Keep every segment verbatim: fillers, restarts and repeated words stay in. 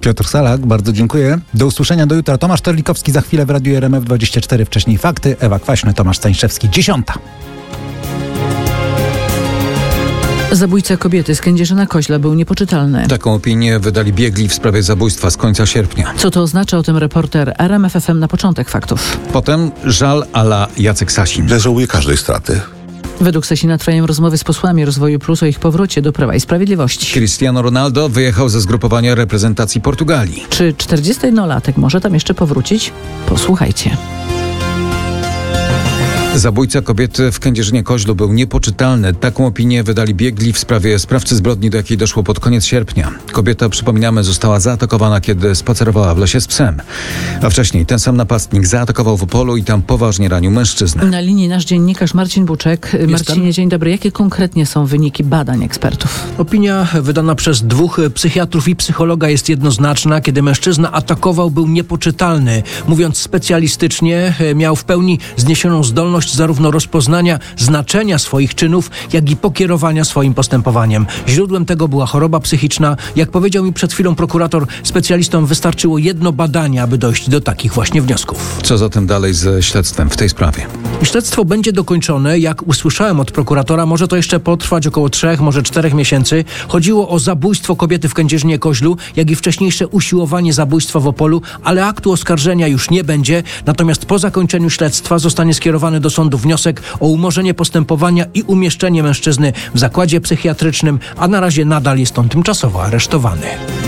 Piotr Salak, bardzo dziękuję. Do usłyszenia do jutra. Tomasz Terlikowski za chwilę w Radiu R M F dwadzieścia cztery. Wcześniej fakty. Ewa Kwaśny, Tomasz Stańszewski. Dziesiąta. Zabójca kobiety z Kędzierzyna-Koźla był niepoczytalny. Taką opinię wydali biegli w sprawie zabójstwa z końca sierpnia. Co to oznacza? O tym reporter R M F F M na początek faktów. Potem żal a la Jacek Sasin. Ja żałuję każdej straty. Według Sasina trwają rozmowy z posłami Rozwoju Plus o ich powrocie do Prawa i Sprawiedliwości. Cristiano Ronaldo wyjechał ze zgrupowania reprezentacji Portugalii. Czy czterdziestojednolatek może tam jeszcze powrócić? Posłuchajcie. Zabójca kobiety w Kędzierzynie-Koźlu był niepoczytalny. Taką opinię wydali biegli w sprawie sprawcy zbrodni, do jakiej doszło pod koniec sierpnia. Kobieta, przypominamy, została zaatakowana, kiedy spacerowała w lesie z psem. A wcześniej ten sam napastnik zaatakował w Opolu i tam poważnie ranił mężczyznę. Na linii nasz dziennikarz Marcin Buczek. Jestem. Marcinie, dzień dobry. Jakie konkretnie są wyniki badań ekspertów? Opinia wydana przez dwóch psychiatrów i psychologa jest jednoznaczna. Kiedy mężczyzna atakował, był niepoczytalny. Mówiąc specjalistycznie, miał w pełni zniesioną zdolność zarówno rozpoznania znaczenia swoich czynów, jak i pokierowania swoim postępowaniem. Źródłem tego była choroba psychiczna. Jak powiedział mi przed chwilą prokurator, specjalistom wystarczyło jedno badanie, aby dojść do takich właśnie wniosków. Co zatem dalej ze śledztwem w tej sprawie? Śledztwo będzie dokończone. Jak usłyszałem od prokuratora, może to jeszcze potrwać około trzech, może czterech miesięcy. Chodziło o zabójstwo kobiety w Kędzierzynie-Koźlu, jak i wcześniejsze usiłowanie zabójstwa w Opolu, ale aktu oskarżenia już nie będzie. Natomiast po zakończeniu śledztwa zostanie skierowany do sądu wniosek o umorzenie postępowania i umieszczenie mężczyzny w zakładzie psychiatrycznym, a na razie nadal jest on tymczasowo aresztowany.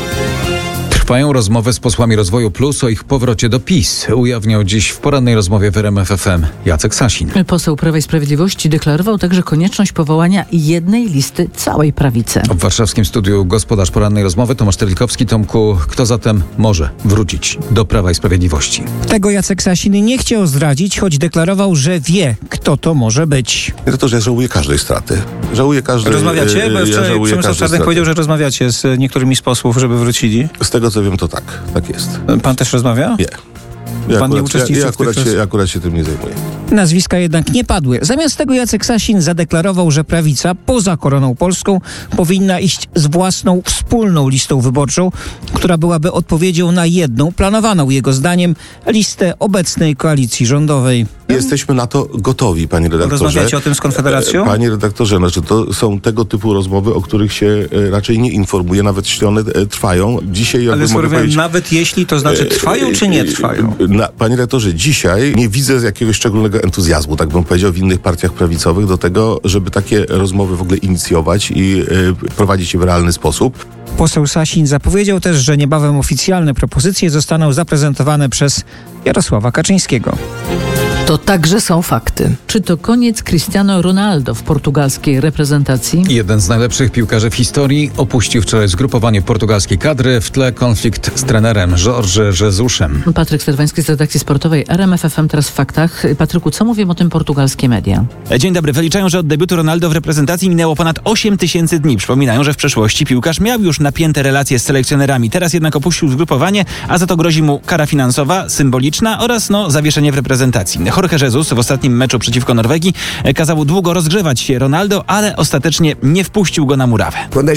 Trwają rozmowy z posłami Rozwoju Plus o ich powrocie do PiS. Ujawniał dziś w porannej rozmowie w R M F F M Jacek Sasin. Poseł Prawa i Sprawiedliwości deklarował także konieczność powołania jednej listy całej prawicy. W warszawskim studiu gospodarz porannej rozmowy Tomasz Terlikowski. Tomku, kto zatem może wrócić do Prawa i Sprawiedliwości? Tego Jacek Sasin nie chciał zdradzić, choć deklarował, że wie, kto to może być. Ja to, że ja żałuję każdej straty. Żałuję każdej Rozmawiacie? Bo ja wczoraj żałuję Przemysław każdej Czarnek straty. powiedział, że rozmawiacie z niektórymi z posłów, żeby wrócili. Z tego co wiem, to tak. Tak jest. Pan też rozmawia? Nie. Ja Pan akurat, nie uczestniczy ja, ja w tych... akurat, się, ja akurat się tym nie zajmuję. Nazwiska jednak nie padły. Zamiast tego Jacek Sasin zadeklarował, że prawica poza Koroną Polską powinna iść z własną wspólną listą wyborczą, która byłaby odpowiedzią na jedną, planowaną jego zdaniem, listę obecnej koalicji rządowej. Jesteśmy na to gotowi, panie redaktorze. Rozmawiacie o tym z Konfederacją? Panie redaktorze, znaczy to są tego typu rozmowy, o których się raczej nie informuje, nawet jeśli one trwają. Dzisiaj jakby Ale mogę skoro powiedzieć, nawet jeśli, to znaczy trwają czy nie trwają? Na, panie redaktorze, dzisiaj nie widzę jakiegoś szczególnego entuzjazmu, tak bym powiedział, w innych partiach prawicowych do tego, żeby takie rozmowy w ogóle inicjować i y, prowadzić je w realny sposób. Poseł Sasin zapowiedział też, że niebawem oficjalne propozycje zostaną zaprezentowane przez Jarosława Kaczyńskiego. To także są fakty. Czy to koniec Cristiano Ronaldo w portugalskiej reprezentacji? Jeden z najlepszych piłkarzy w historii opuścił wczoraj zgrupowanie portugalskiej kadry, w tle konflikt z trenerem Jorge Jesusem. Patryk Sterwański z redakcji sportowej R M F F M teraz w faktach. Patryku, co mówią o tym portugalskie media? Dzień dobry. Wyliczają, że od debiutu Ronaldo w reprezentacji minęło ponad osiem tysięcy dni. Przypominają, że w przeszłości piłkarz miał już napięte relacje z selekcjonerami. Teraz jednak opuścił zgrupowanie, a za to grozi mu kara finansowa, symboliczna oraz no, zawieszenie w reprezentacji. Jorge Jesus w ostatnim meczu przeciwko Norwegii kazał długo rozgrzewać się Ronaldo, ale ostatecznie nie wpuścił go na murawę.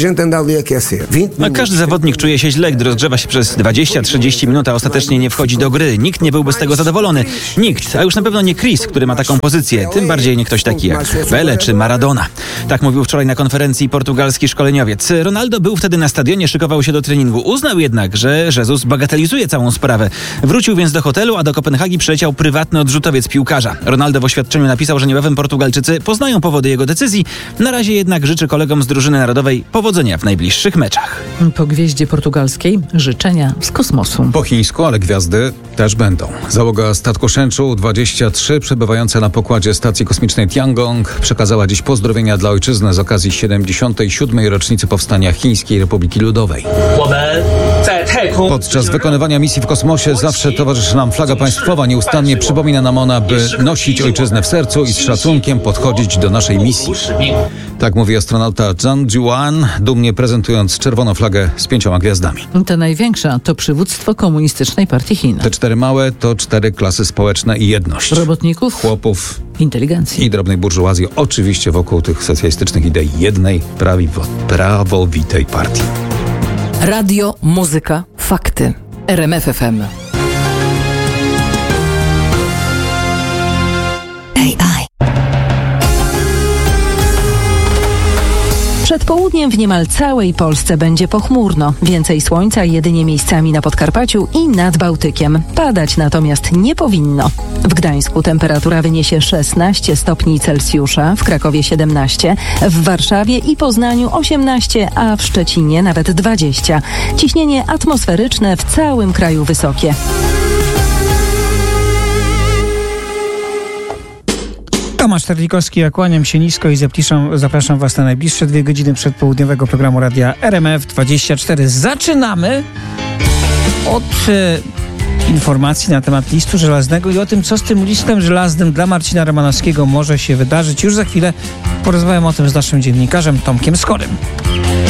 A każdy zawodnik czuje się źle, gdy rozgrzewa się przez dwadzieścia trzydzieści minut, a ostatecznie nie wchodzi do gry. Nikt nie byłby z tego zadowolony. Nikt, a już na pewno nie Chris, który ma taką pozycję. Tym bardziej nie ktoś taki jak Pele czy Maradona. Tak mówił wczoraj na konferencji portugalski szkoleniowiec. Ronaldo był wtedy na stadionie, szykował się do treningu. Uznał jednak, że Jesus bagatelizuje całą sprawę. Wrócił więc do hotelu, a do Kopenhagi przyleciał prywatny odrzutowiec piłkarza. Ronaldo w oświadczeniu napisał, że niebawem Portugalczycy poznają powody jego decyzji. Na razie jednak życzy kolegom z drużyny narodowej powodzenia w najbliższych meczach. Po gwieździe portugalskiej życzenia z kosmosu. Po chińsku, ale gwiazdy też będą. Załoga statku Shenzhou dwadzieścia trzy przebywająca na pokładzie stacji kosmicznej Tiangong przekazała dziś pozdrowienia dla ojczyzny z okazji siedemdziesiątej siódmej rocznicy powstania Chińskiej Republiki Ludowej. Podczas wykonywania misji w kosmosie zawsze towarzyszy nam flaga państwowa. Nieustannie przypomina nam ona, by nosić ojczyznę w sercu i z szacunkiem podchodzić do naszej misji. Tak mówi astronauta Zhang Juan, dumnie prezentując czerwoną flagę z pięcioma gwiazdami. Ta największa to przywództwo Komunistycznej Partii Chin. Te cztery małe to cztery klasy społeczne i jedność. Robotników, chłopów, inteligencji i drobnej burżuazji, oczywiście wokół tych socjalistycznych idei jednej prawi, prawowitej partii. Radio, muzyka, Fakty. R M F F M. Przed południem w niemal całej Polsce będzie pochmurno. Więcej słońca jedynie miejscami na Podkarpaciu i nad Bałtykiem. Padać natomiast nie powinno. W Gdańsku temperatura wyniesie szesnaście stopni Celsjusza, w Krakowie siedemnaście, w Warszawie i Poznaniu osiemnaście, a w Szczecinie nawet dwadzieścia. Ciśnienie atmosferyczne w całym kraju wysokie. Tomasz Terlikowski, ja kłaniam się nisko i zapraszam, zapraszam Was na najbliższe dwie godziny przedpołudniowego programu Radia R M F dwadzieścia cztery. Zaczynamy od e, informacji na temat listu żelaznego i o tym, co z tym listem żelaznym dla Marcina Romanowskiego może się wydarzyć. Już za chwilę porozmawiam o tym z naszym dziennikarzem Tomkiem Skorym.